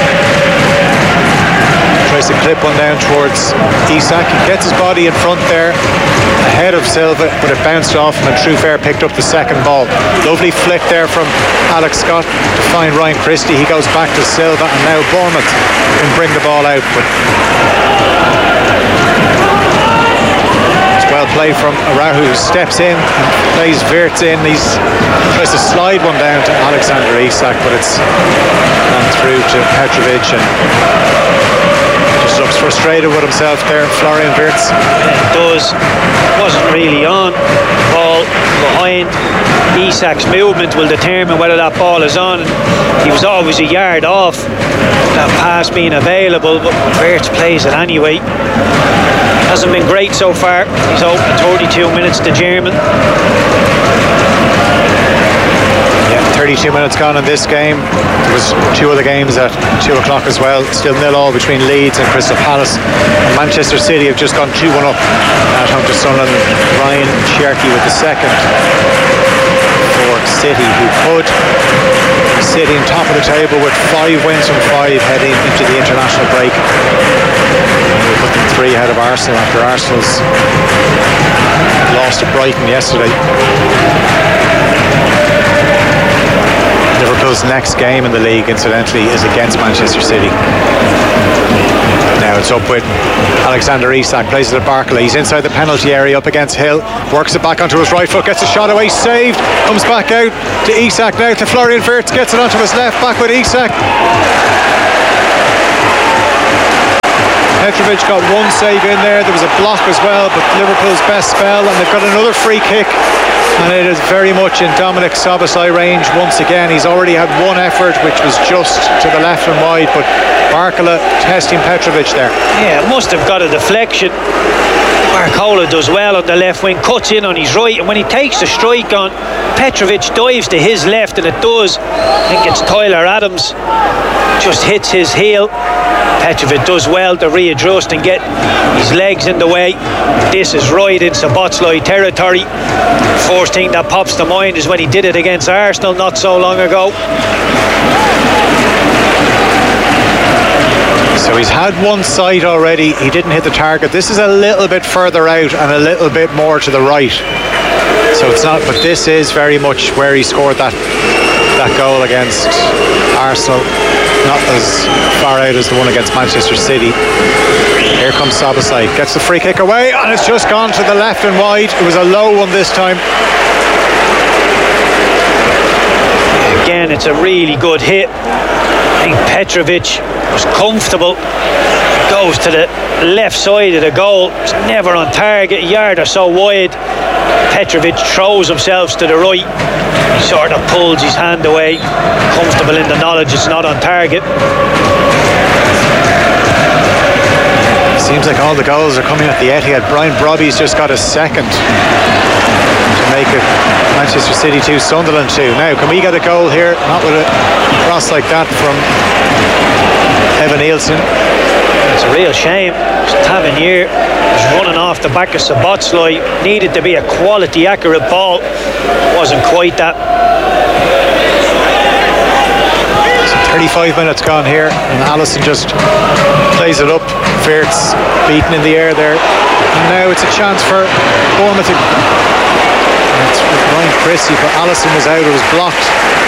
Tries to clip one down towards Isak. He gets his body in front there ahead of Silva, but it bounced off him and Truffert picked up the second ball. Lovely flick there from Alex Scott to find Ryan Christie. He goes back to Silva, and now Bournemouth can bring the ball out, but it's well played from Araujo, who steps in and plays Wirtz in. He tries to slide one down to Alexander Isak, but it's gone through to Petrovic, and just looks frustrated with himself there, Florian Wirtz. It does. Wasn't really on. Ball behind. Isak's movement will determine whether that ball is on. He was always a yard off that pass being available, but Wirtz plays it anyway. Hasn't been great so far. He's open 32 minutes, the German. Yeah, 32 minutes gone in this game. There was two other games at 2 o'clock as well. Still 0-0 between Leeds and Crystal Palace. And Manchester City have just gone 2-1 up at home to Sunderland. Ryan Cherky with the second for City, who could sit in top of the table with 5 wins from 5 heading into the international break. We're looking 3 ahead of Arsenal after Arsenal's loss to Brighton yesterday. Liverpool's next game in the league, incidentally, is against Manchester City. Now it's up with Alexander Isak, plays it at Barkley. He's inside the penalty area up against Hill. Works it back onto his right foot, gets a shot away, saved. Comes back out to Isak now, to Florian Wirtz, gets it onto his left, back with Isak. Petrovic got one save in there. There was a block as well, but Liverpool's best spell, and they've got another free kick, and it is very much in Dominic Szoboszlai range once again. He's already had one effort, which was just to the left and wide, but Barcola testing Petrovic there. Yeah, must have got a deflection. Barcola does well on the left wing, cuts in on his right, and when he takes the strike on, Petrovic dives to his left, and it does. I think it's Tyler Adams just hits his heel. Petrovic does well to readjust and get his legs in the way. This is right in Szoboszlai territory. First thing that pops to mind is when he did it against Arsenal not so long ago. So he's had one sight already. He didn't hit the target. This is a little bit further out and a little bit more to the right. So it's not, but this is very much where he scored that goal against Arsenal. Not as far out as the one against Manchester City. Here comes Szoboszlai, gets the free kick away, and it's just gone to the left and wide. It was a low one this time. Again, it's a really good hit. I think Petrovic was comfortable. Goes to the left side of the goal. It's never on target, a yard or so wide. Petrovic throws himself to the right. He sort of pulls his hand away, comfortable in the knowledge it's not on target. Seems like all the goals are coming at the Etihad. Brian Brobby's just got a second to make it Manchester City 2, Sunderland 2. Now, can we get a goal here? Not with a cross like that from Evan Nielsen. It's a real shame. Tavernier was running off the back of Szoboszlai. Needed to be a quality, accurate ball. Wasn't quite that. 35 minutes gone here, and Allison just plays it up. Wirtz beaten in the air there. And now it's a chance for Bournemouth. It's Ryan Christie, but Allison was out. It was blocked.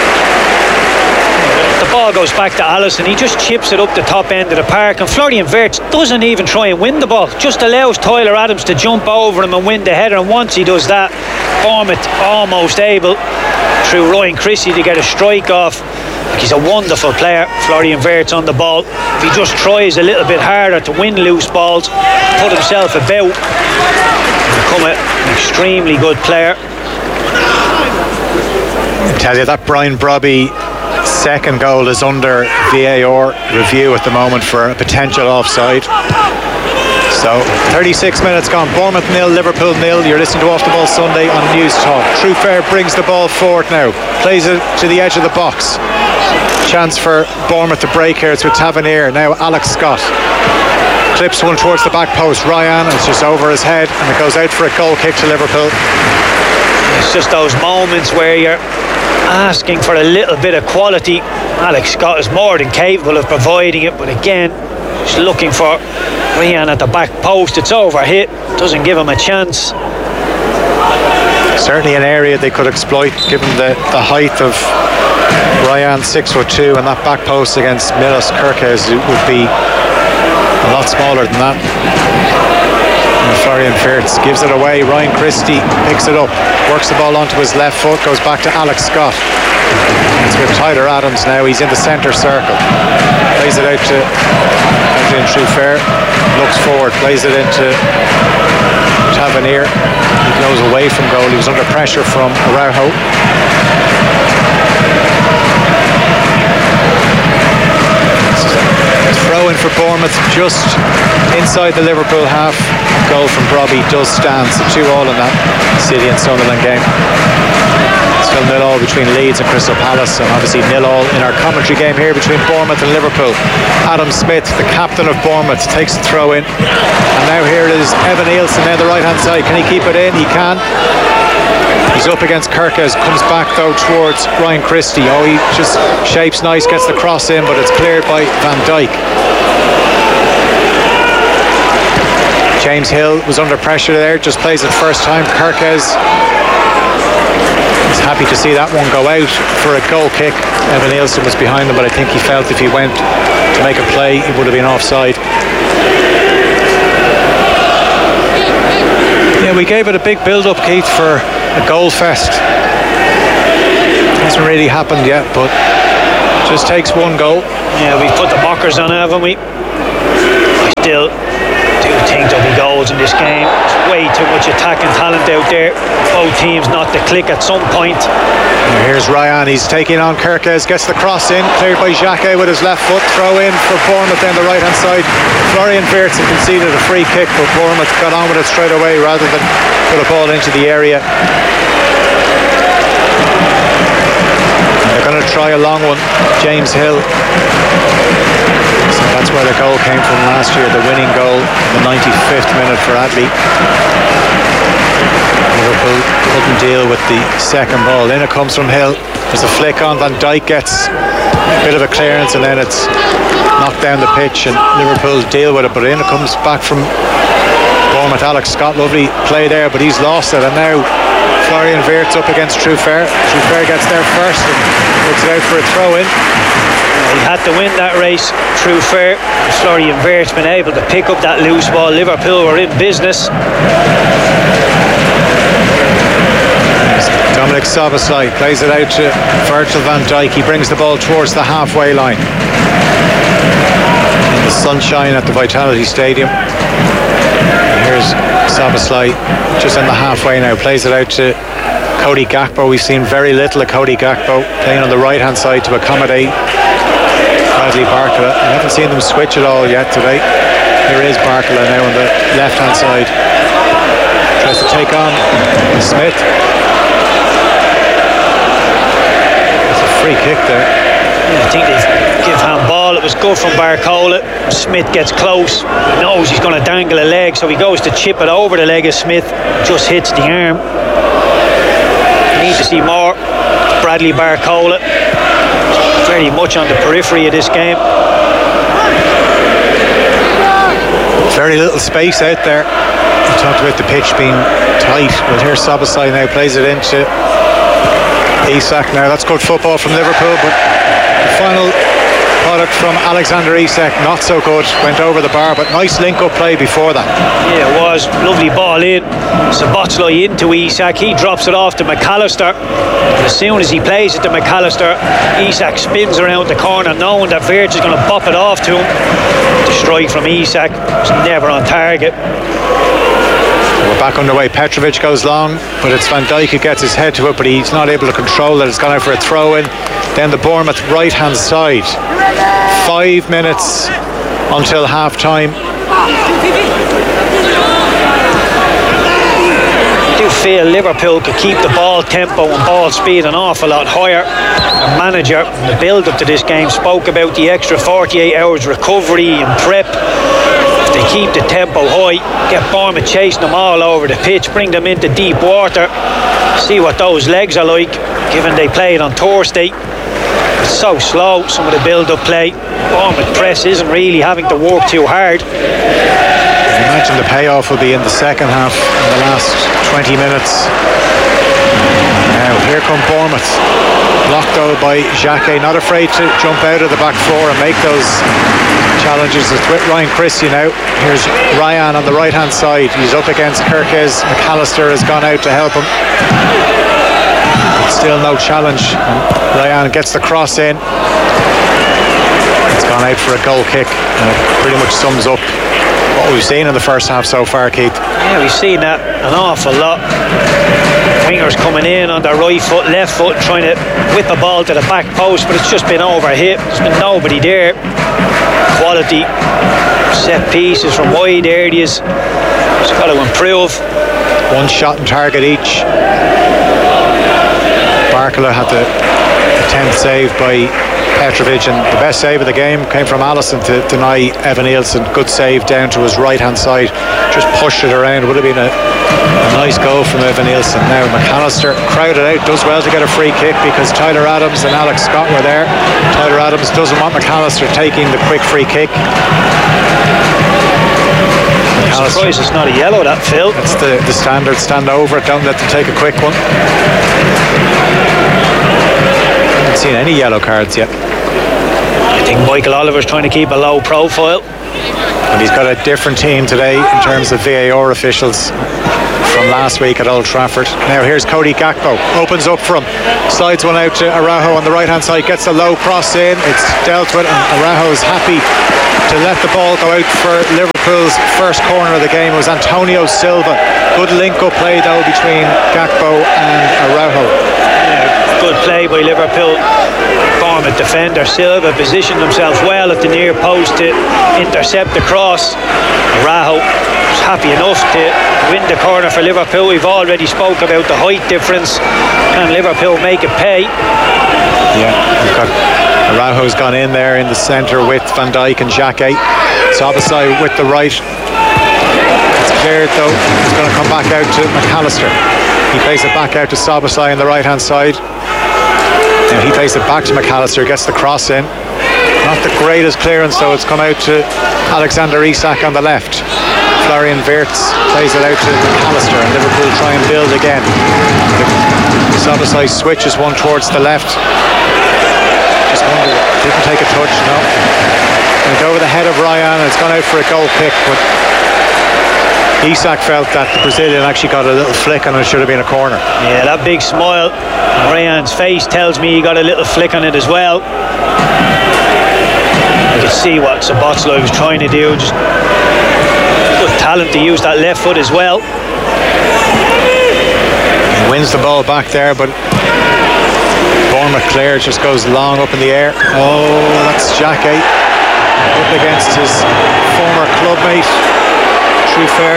The ball goes back to Allison. He just chips it up the top end of the park, and Florian Wirtz doesn't even try and win the ball, just allows Tyler Adams to jump over him and win the header. And once he does that, Bournemouth almost able through Ryan Christie to get a strike off. He's a wonderful player, Florian Wirtz, on the ball. If he just tries a little bit harder to win loose balls, put himself about, become an extremely good player. I tell you, that Brian Brobby second goal is under VAR review at the moment for a potential offside. So 36 minutes gone. Bournemouth 0, Liverpool 0. You're listening to Off the Ball Sunday on News Talk. Truefair brings the ball forward now, plays it to the edge of the box. Chance for Bournemouth to break here. It's with Tavernier. Now Alex Scott clips one towards the back post. Ryan, it's just over his head, and it goes out for a goal kick to Liverpool. It's just those moments where you're asking for a little bit of quality. Alex Scott is more than capable of providing it, but again, just looking for Ryan at the back post. It's overhit, doesn't give him a chance. Certainly an area they could exploit, given the height of Ryan, 6'2", and that back post against Milos Kerkez would be a lot smaller than that. And Florian Wirtz gives it away. Ryan Christie picks it up, works the ball onto his left foot, goes back to Alex Scott. It's with Tyler Adams now. He's in the centre circle. Plays it out to Adrian Truefair. Looks forward, plays it into Tavernier. He goes away from goal. He was under pressure from Araujo. Throw in for Bournemouth just inside the Liverpool half. Goal from Brobby does stand. So 2-2 in that City and Sunderland game. It's Still 0-0 between Leeds and Crystal Palace, and obviously 0-0 in our commentary game here between Bournemouth and Liverpool. Adam Smith, the captain of Bournemouth, takes the throw in, and now here it is Evan Nielsen down the right hand side. Can he keep it in? He can. He's up against Kirkes, comes back though towards Ryan Christie. Oh, he just shapes nice, gets the cross in, but it's cleared by Van Dijk. James Hill was under pressure there, just plays it first time. Kirkes is happy to see that one go out for a goal kick. Evan Nielsen was behind him, but I think he felt if he went to make a play, he would have been offside. Yeah, we gave it a big build-up, Keith, for a goal fest. Hasn't really happened yet, but just takes one goal. Yeah, we've put the mockers on, haven't we? I still do think there'll be goals in this game. There's way too much attacking talent out there. Both teams not to click at some point. Here's Ryan, he's taking on Kirkes, gets the cross in, cleared by Xhaka with his left foot, throw in for Bournemouth down the right hand side. Florian Wirtz conceded a free kick, but Bournemouth got on with it straight away rather than put a ball into the area. They're going to try a long one. James Hill. So that's where the goal came from last year, the winning goal, the 95th minute for Adley. Liverpool couldn't deal with the second ball. In it comes from Hill. There's a flick on. Van Dijk gets a bit of a clearance, and then it's knocked down the pitch, and Liverpool deal with it. But in it comes back from Bournemouth. Alex Scott, lovely play there, but he's lost it. And now Florian Wirtz up against Trufer. Trufer gets there first and looks it out for a throw in. He had to win that race. Trufer. Florian Wirtz been able to pick up that loose ball. Liverpool were in business. Dominic Szoboszlai plays it out to Virgil van Dijk. He brings the ball towards the halfway line. In the sunshine at the Vitality Stadium. Here's Szoboszlai just in the halfway now. Plays it out to Cody Gakpo. We've seen very little of Cody Gakpo playing on the right hand side to accommodate Bradley Barcola. I haven't seen them switch at all yet today. Here is Barcola now on the left hand side. Tries to take on Smith. Free kick there. Yeah, I think they give handball. It was good from Barcola. Smith gets close. He knows he's going to dangle a leg, so he goes to chip it over the leg of Smith. Just hits the arm. Need to see more. Bradley Barcola. Very much on the periphery of this game. Very little space out there. We talked about the pitch being tight, but here's Szoboszlai now, plays it into Isak now. That's good football from Liverpool, but the final product from Alexander Isak not so good. Went over the bar, but nice link-up play before that. Yeah, it was. Lovely ball in. Szoboszlai into Isak. He drops it off to McAllister. As soon as he plays it to McAllister, Isak spins around the corner knowing that Wirtz is going to pop it off to him. The strike from Isak was never on target. We're back underway. Petrovic goes long, but it's Van Dijk who gets his head to it, but he's not able to control it. It's gone out for a throw in. Then the Bournemouth right hand side. 5 minutes until half time. I do feel Liverpool could keep the ball tempo and ball speed an awful lot higher. The manager, in the build up to this game, spoke about the extra 48 hours recovery and prep. They keep the tempo high, get Bournemouth chasing them all over the pitch, bring them into deep water, see what those legs are like, given they played on Thursday. It's so slow, some of the build-up play. Bournemouth press isn't really having to work too hard. I imagine the payoff will be in the second half, in the last 20 minutes. Now here come Bournemouth, blocked though by Xhaka, not afraid to jump out of the back four and make those challenges. It's with Ryan Christie now. Here's Ryan on the right hand side. He's up against Kirkes. McAllister has gone out to help him. Still no challenge. And Ryan gets the cross in. It's gone out for a goal kick, and it pretty much sums up what we've seen in the first half so far, Keith. Yeah, we've seen that an awful lot. Wingers coming in on their right foot, left foot, trying to whip a ball to the back post, but it's just been overhit. There's been nobody there. Quality set pieces from wide areas. It's got to improve. One shot on target each. Markula had the 10th save by Petrovic, and the best save of the game came from Allison to deny Evan Nielsen. Good save down to his right hand side, just pushed it around. Would have been a nice goal from Evan Nielsen. Now McAllister crowded out, does well to get a free kick because Tyler Adams and Alex Scott were there. Tyler Adams doesn't want McAllister taking the quick free kick. I'm surprised it's not a yellow, that, Phil. That's the standard, stand over it, don't let them take a quick one. Haven't seen any yellow cards yet. I think Michael Oliver's trying to keep a low profile. And he's got a different team today in terms of VAR officials from last week at Old Trafford. Now here's Cody Gakpo, opens up from, slides one out to Araujo on the right hand side, gets a low cross in, it's dealt with, and Araujo's happy to let the ball go out for Liverpool's first corner of the game. It was Antonio Silva. Good link up play though between Gakpo and Araujo. Yeah, good play by Liverpool. Bournemouth defender Silva positioned himself well at the near post to intercept the cross. Araujo was happy enough to win the corner for Liverpool. We've already spoke about the height difference. Can Liverpool make it pay? Yeah, we've got Araujo's gone in there in the centre with Van Dijk and Xhaka. Szoboszlai with the right. It's cleared though. It's going to come back out to McAllister. He plays it back out to Szoboszlai on the right hand side. Now he plays it back to McAllister, gets the cross in. Not the greatest clearance though. It's come out to Alexander Isak on the left. Florian Wirtz plays it out to McAllister, and Liverpool try and build again. Szoboszlai switches one towards the left. Just wondered, didn't take a touch, no. And go over the head of Ryan, and it's gone out for a goal kick, but Isak felt that the Brazilian actually got a little flick and it should have been a corner. Yeah, that big smile on Ryan's face tells me he got a little flick on it as well. You can see what Szoboszlai was trying to do. Just good talent to use that left foot as well. He wins the ball back there, but Bournemouth clear, just goes long up in the air. Oh, that's Xhaka up against his former clubmate Truffert.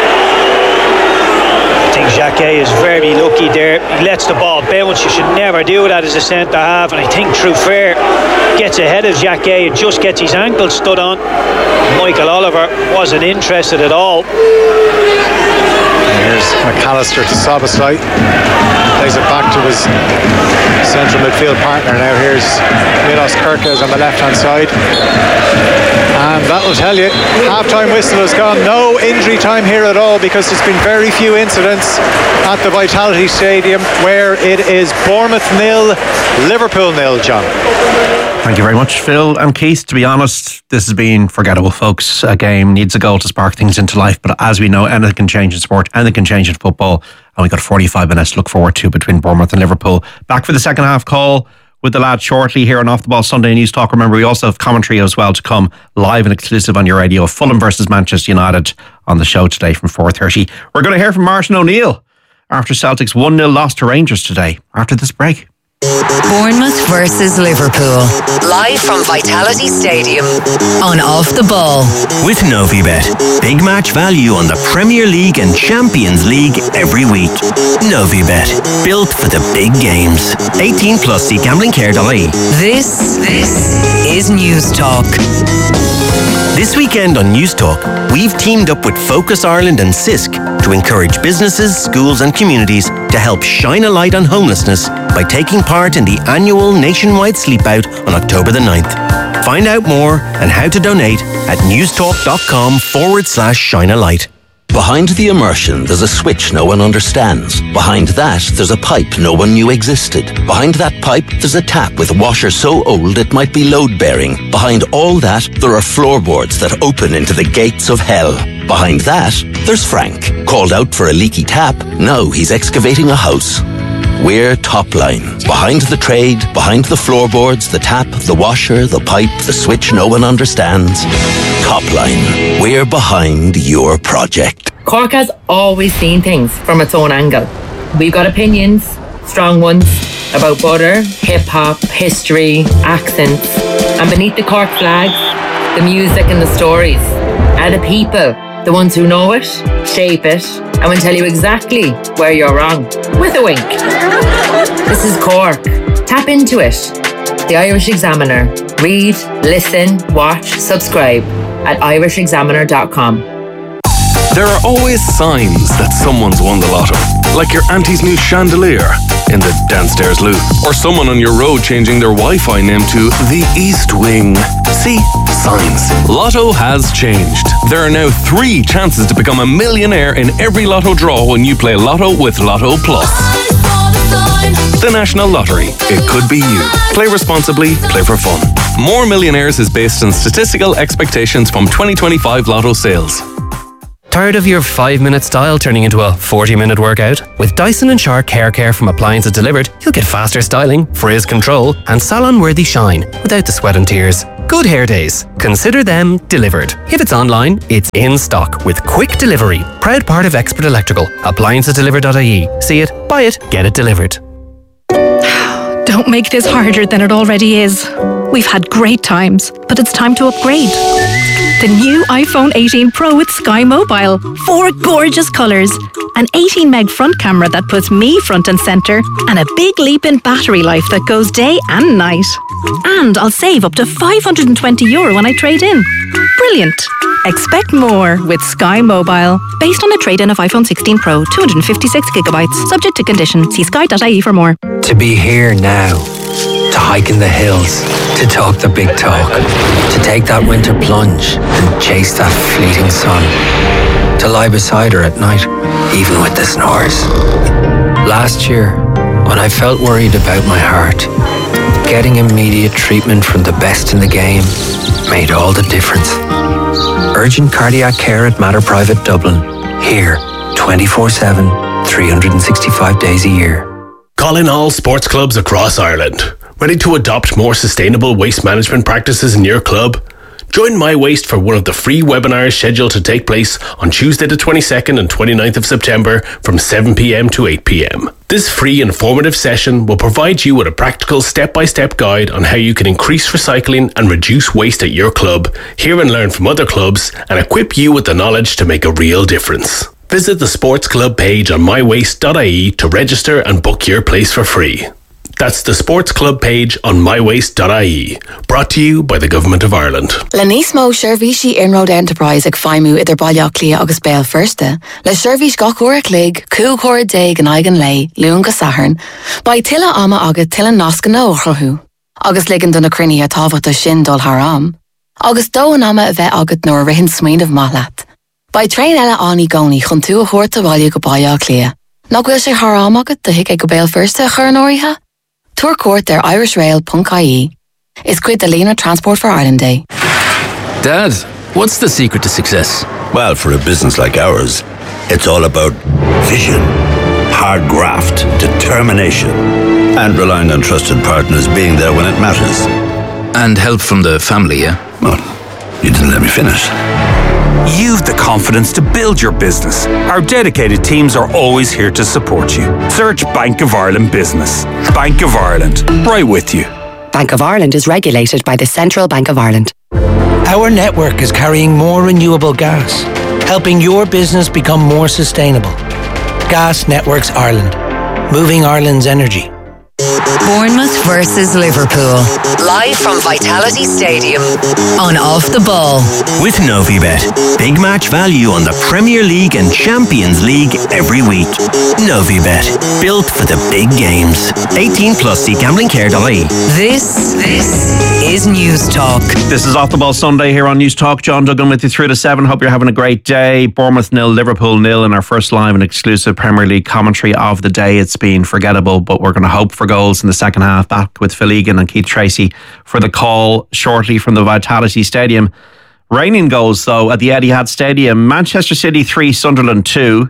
I think Xhaka is very lucky there. He lets the ball bounce. You should never do that as a centre half, and I think Truffert gets ahead of Xhaka and just gets his ankle stood on. Michael Oliver wasn't interested at all. Here's McAllister to Szoboszlai. Plays it back to his central midfield partner. Now here's Milos Kerkez on the left hand side. And that'll tell you, half-time whistle has gone. No injury time here at all, because there's been very few incidents at the Vitality Stadium, where it is Bournemouth 0, Liverpool 0, John. Thank you very much, Phil and Keith. To be honest, this has been forgettable, folks. A game needs a goal to spark things into life, but as we know, anything can change in sport, anything can change in football, and we've got 45 minutes to look forward to between Bournemouth and Liverpool. Back for the second half call with the lads shortly here on Off the Ball Sunday News Talk. Remember, we also have commentary as well to come live and exclusive on your radio. Fulham versus Manchester United on the show today from 4:30. We're going to hear from Martin O'Neill after Celtic's 1-0 loss to Rangers today, after this break. Bournemouth versus Liverpool, live from Vitality Stadium on Off the Ball. With Novibet, big match value on the Premier League and Champions League every week. Novibet, built for the big games. 18 plus, see gamblingcare.ie. This is News Talk. This weekend on News Talk, we've teamed up with Focus Ireland and CISC to encourage businesses, schools and communities to help shine a light on homelessness by taking part in the annual nationwide sleep out on October the 9th. Find out more and how to donate at newstalk.com/shine-a-light. Behind the immersion, there's a switch no one understands. Behind that, there's a pipe no one knew existed. Behind that pipe, there's a tap with a washer so old it might be load-bearing. Behind all that, there are floorboards that open into the gates of hell. Behind that, there's Frank. Called out for a leaky tap, now he's excavating a house. We're Topline. Behind the trade, behind the floorboards, the tap, the washer, the pipe, the switch no one understands. Topline. We're behind your project. Cork has always seen things from its own angle. We've got opinions, strong ones, about butter, hip-hop, history, accents. And beneath the Cork flags, the music and the stories are the people The ones who know it, shape it, and will tell you exactly where you're wrong, with a wink. This is Cork. Tap into it. The Irish Examiner. Read, listen, watch, subscribe at irishexaminer.com. There are always signs that someone's won the lotto, like your auntie's new chandelier in the downstairs loo, or someone on your road changing their Wi-Fi name to the East Wing. See? Signs. Lotto has changed. There are now 3 chances to become a millionaire in every lotto draw when you play Lotto with Lotto Plus. The National Lottery. It could be you. Play responsibly, play for fun. More Millionaires is based on statistical expectations from 2025 Lotto sales. Tired of your 5-minute style turning into a 40-minute workout? With Dyson & Shark Hair Care from Appliances Delivered, you'll get faster styling, frizz control, and salon-worthy shine without the sweat and tears. Good hair days. Consider them delivered. If it's online, it's in stock with quick delivery. Proud part of Expert Electrical. AppliancesDelivered.ie. See it, buy it, get it delivered. Don't make this harder than it already is. We've had great times, but it's time to upgrade. The new iPhone 18 Pro with Sky Mobile. 4 gorgeous colours. An 18 meg front camera that puts me front and centre. And a big leap in battery life that goes day and night. And I'll save up to €520 when I trade in. Brilliant. Expect more with Sky Mobile. Based on a trade-in of iPhone 16 Pro, 256GB. Subject to condition. See sky.ie for more. To be here now. To hike in the hills, to talk the big talk, to take that winter plunge and chase that fleeting sun, to lie beside her at night, even with the snores. Last year, when I felt worried about my heart, getting immediate treatment from the best in the game made all the difference. Urgent cardiac care at Mater Private Dublin, here 24/7, 365 days a year. Call in all sports clubs across Ireland. Ready to adopt more sustainable waste management practices in your club? Join My Waste for one of the free webinars scheduled to take place on Tuesday the 22nd and 29th of September from 7 p.m. to 8 p.m. This free informative session will provide you with a practical step-by-step guide on how you can increase recycling and reduce waste at your club, hear and learn from other clubs, and equip you with the knowledge to make a real difference. Visit the Sports Club page on mywaste.ie to register and book your place for free. That's the Sports Club page on mywaste.ie. Brought to you by the Government of Ireland. Le nísmó seirbhísí Inroad Enterprise ag feimú idir bailach lia agus béal firste. Le seirbhís gachúra clig, cúchúra déig an aigen lei, lún go saharn, ba tilla ama agad tilla nasca nó chorthú. Agus ligan duna crinní a tábhata sin dul haram. Agus dó an ama a bheith agad nó rihin smaoinmh maithleat. Ba trein eile aní gcónaí chun tú a chuirta bhaile go bailach lia. Nach bhfuil sé haram agad de hic ag go béal firste a chur an áirithe? Tour court their irishrail.ie is quid the Leaner Transport for Ireland Day. Dad, what's the secret to success? Well, for a business like ours, it's all about vision, hard graft, determination, and relying on trusted partners being there when it matters. And help from the family, yeah? Well, you didn't let me finish. You've the confidence to build your business. Our dedicated teams are always here to support you. Search Bank of Ireland Business. Bank of Ireland, right with you. Bank of Ireland is regulated by the Central Bank of Ireland. Our network is carrying more renewable gas, helping your business become more sustainable. Gas Networks Ireland, moving Ireland's energy. Bournemouth versus Liverpool. Live from Vitality Stadium on Off the Ball. With Novibet. Big match value on the Premier League and Champions League every week. Novibet. Built for the big games. 18 plus. See gamblingcare.ie. This is News Talk. This is Off the Ball Sunday here on News Talk. John Duggan with you through to 7. Hope you're having a great day. Bournemouth 0, Liverpool 0 in our first live and exclusive Premier League commentary of the day. It's been forgettable, but we're going to hope for goals in the second half. Back with Phil Egan and Keith Tracy for the call shortly from the Vitality Stadium. Raining goals though at the Etihad Stadium. Manchester City 3, Sunderland 2.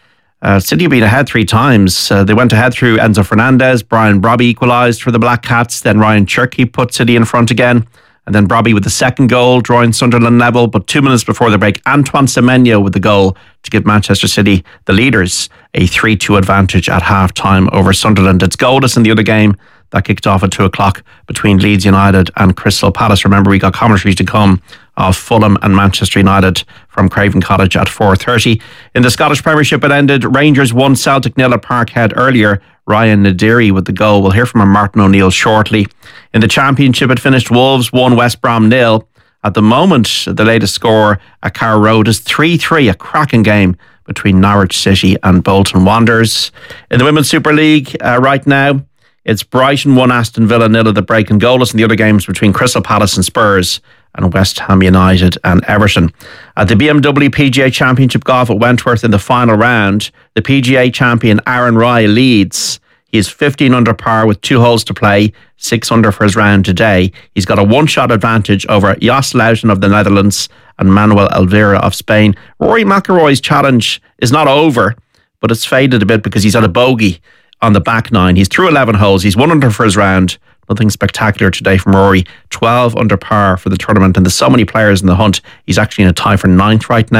City have been ahead 3 times. They went ahead through Enzo Fernandez. Brian Brobby equalised for the Black Cats. Then Ryan Cherky put City in front again. And then Brobby with the second goal, drawing Sunderland level. But 2 minutes before the break, Antoine Semenyo with the goal to give Manchester City, the leaders, a 3-2 advantage at half-time over Sunderland. It's goalless in the other game that kicked off at 2 o'clock between Leeds United and Crystal Palace. Remember, we got commentaries to come of Fulham and Manchester United from Craven Cottage at 4:30. In the Scottish Premiership, it ended. Rangers won Celtic 0 at Parkhead earlier. Ryan Nadiri with the goal. We'll hear from Martin O'Neill shortly. In the Championship, it finished Wolves 1, West Brom 0. At the moment, the latest score at Carrow Road is 3-3, a cracking game between Norwich City and Bolton Wanderers. In the Women's Super League right now, it's Brighton 1, Aston Villa 0 at the break and goalless in the other games between Crystal Palace and Spurs and West Ham United and Everton. At the BMW PGA Championship Golf at Wentworth in the final round, the PGA champion Aaron Rai leads. He is 15 under par with 2 holes to play, 6 under for his round today. He's got a one-shot advantage over Jos Luiten of the Netherlands and Manuel Elvira of Spain. Rory McIlroy's challenge is not over, but it's faded a bit because he's had a bogey on the back 9. He's through 11 holes. He's 1 under for his round. Nothing spectacular today from Rory. 12 under par for the tournament, and there's so many players in the hunt. He's actually in a tie for 9th right now.